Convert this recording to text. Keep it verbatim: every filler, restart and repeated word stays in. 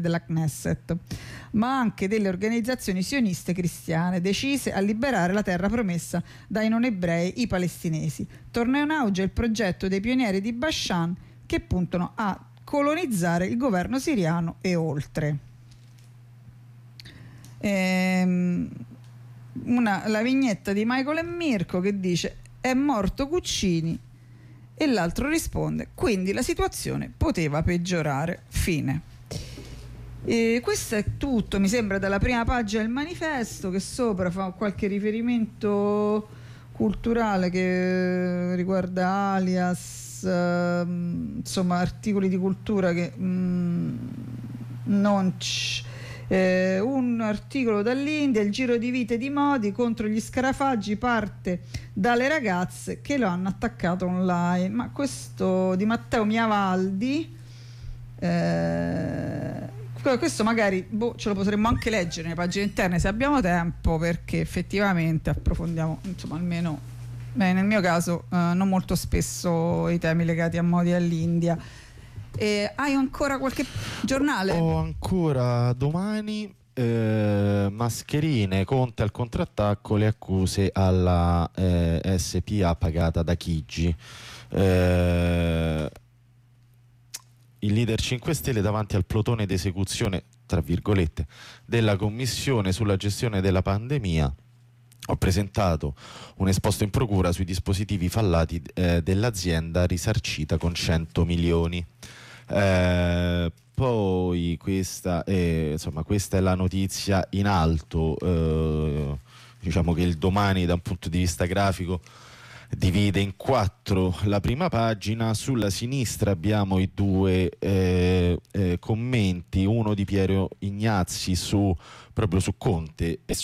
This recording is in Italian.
della Knesset, ma anche delle organizzazioni sioniste cristiane decise a liberare la terra promessa dai non ebrei, i palestinesi. Torna in auge il progetto dei pionieri di Bashan che puntano a colonizzare il governo siriano e oltre. Ehm, una, la vignetta di Michael e Mirko che dice: è morto Guccini, e l'altro risponde: quindi la situazione poteva peggiorare. Fine. E questo è tutto, mi sembra, dalla prima pagina del manifesto, che sopra fa qualche riferimento culturale che riguarda alias, eh, insomma articoli di cultura che mm, non c- eh, un articolo dall'India, il giro di vite di Modi contro gli scarafaggi parte dalle ragazze che lo hanno attaccato online. Ma questo di Matteo Miavaldi, eh, questo magari boh, ce lo potremmo anche leggere nelle pagine interne se abbiamo tempo, perché effettivamente approfondiamo, insomma, almeno beh, nel mio caso eh, non molto spesso i temi legati a Modi all'India. E hai ancora qualche giornale? Ho ancora Domani. Eh, mascherine, Conte al contrattacco, le accuse alla eh, S P A pagata da Chigi. Eh, il leader cinque Stelle davanti al plotone d'esecuzione, tra virgolette, della commissione sulla gestione della pandemia. Ho presentato un esposto in procura sui dispositivi fallati eh, dell'azienda risarcita con cento milioni. Eh, poi questa è, insomma, questa è la notizia in alto. Eh, diciamo che il Domani da un punto di vista grafico divide in quattro la prima pagina. Sulla sinistra abbiamo i due eh, eh, commenti, uno di Piero Ignazzi su, proprio su Conte e